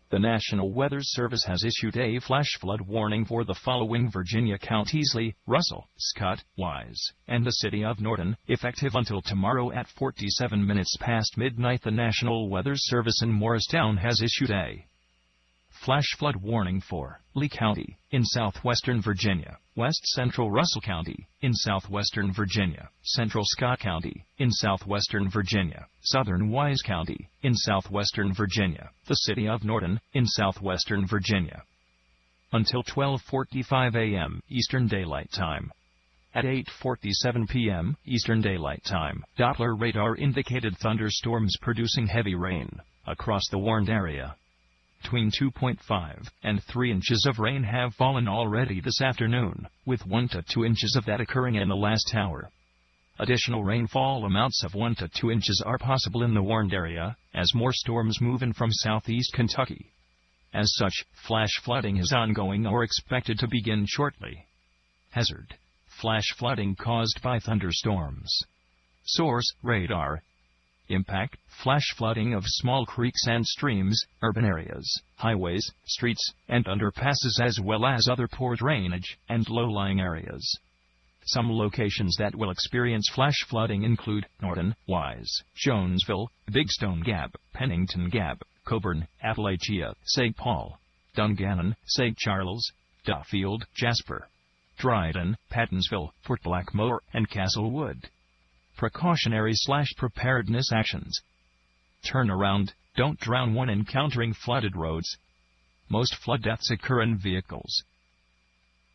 The National Weather Service has issued a flash flood warning for the following Virginia counties: Lee, Russell, Scott, Wise, and the city of Norton, effective until tomorrow at 47 minutes past midnight. The National Weather Service in Morristown has issued a flash flood warning for Lee County, in southwestern Virginia, west central Russell County, in southwestern Virginia, central Scott County, in southwestern Virginia, southern Wise County, in southwestern Virginia, the city of Norton, in southwestern Virginia. Until 12:45 a.m. Eastern Daylight Time. At 8:47 p.m. Eastern Daylight Time, Doppler radar indicated thunderstorms producing heavy rain across the warned area. Between 2.5 and 3 inches of rain have fallen already this afternoon, with 1 to 2 inches of that occurring in the last hour. Additional rainfall amounts of 1 to 2 inches are possible in the warned area, as more storms move in from southeast Kentucky. As such, flash flooding is ongoing or expected to begin shortly. Hazard: flash flooding caused by thunderstorms. Source: radar. Impact: flash flooding of small creeks and streams, urban areas, highways, streets, and underpasses, as well as other poor drainage and low-lying areas. Some locations that will experience flash flooding include Norton, Wise, Jonesville, Big Stone Gap, Pennington Gap, Coburn, Appalachia, St. Paul, Dungannon, St. Charles, Duffield, Jasper, Dryden, Pattonsville, Fort Blackmore, and Castlewood. Precautionary/preparedness actions. Turn around, don't drown when encountering flooded roads. Most flood deaths occur in vehicles.